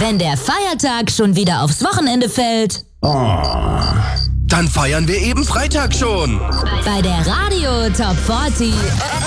wenn der Feiertag schon wieder aufs Wochenende fällt? Oh. Dann feiern wir eben Freitag schon. Bei der Radio Top 40